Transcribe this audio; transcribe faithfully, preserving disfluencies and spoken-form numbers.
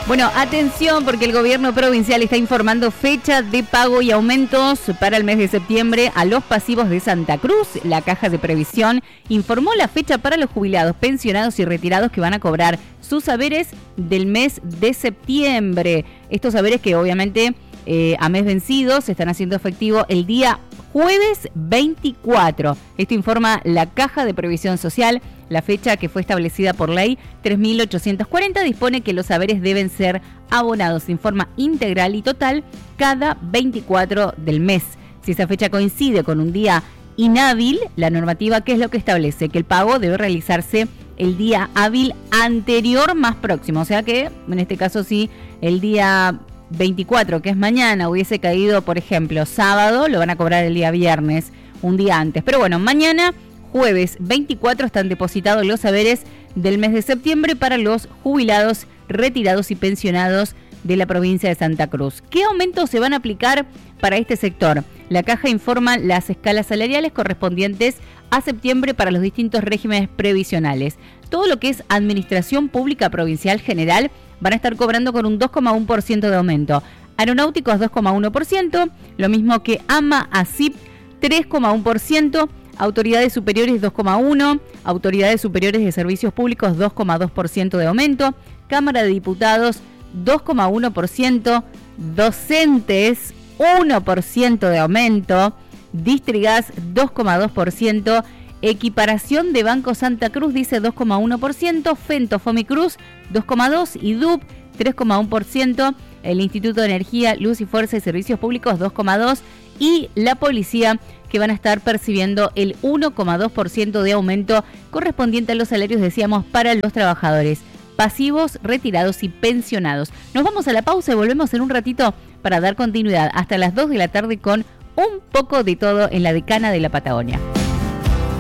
Bueno, atención porque el gobierno provincial está informando fecha de pago y aumentos para el mes de septiembre a los pasivos de Santa Cruz. La Caja de Previsión informó la fecha para los jubilados, pensionados y retirados que van a cobrar sus saberes del mes de septiembre. Estos saberes que obviamente eh, a mes vencido se están haciendo efectivo el día jueves veinticuatro. Esto informa la Caja de Previsión Social. La fecha que fue establecida por ley tres mil ochocientos cuarenta dispone que los saberes deben ser abonados en forma integral y total cada veinticuatro del mes. Si esa fecha coincide con un día inhábil, la normativa, ¿qué es lo que establece? Que el pago debe realizarse el día hábil anterior más próximo. O sea que, en este caso, si el día veinticuatro, que es mañana, hubiese caído, por ejemplo, sábado, lo van a cobrar el día viernes, un día antes. Pero bueno, mañana, jueves veinticuatro, están depositados los saberes del mes de septiembre para los jubilados, retirados y pensionados de la provincia de Santa Cruz. ¿Qué aumentos se van a aplicar para este sector? La Caja informa las escalas salariales correspondientes a septiembre para los distintos regímenes previsionales. Todo lo que es Administración Pública Provincial General van a estar cobrando con un dos coma uno por ciento de aumento. Aeronáuticos dos coma uno por ciento, lo mismo que AMA, ASIP tres coma uno por ciento, Autoridades Superiores dos coma uno por ciento, Autoridades Superiores de Servicios Públicos dos coma dos por ciento de aumento, Cámara de Diputados dos coma uno por ciento, Docentes uno por ciento de aumento, Distrigas dos coma dos por ciento, Equiparación de Banco Santa Cruz dice dos coma uno por ciento, Fento Fomicruz dos coma dos por ciento y D U P tres coma uno por ciento, el Instituto de Energía, Luz y Fuerza y Servicios Públicos dos coma dos por ciento y la Policía, que van a estar percibiendo el uno coma dos por ciento de aumento correspondiente a los salarios, decíamos, para los trabajadores pasivos, retirados y pensionados. Nos vamos a la pausa y volvemos en un ratito para dar continuidad hasta las dos de la tarde con un poco de todo en la Decana de la Patagonia.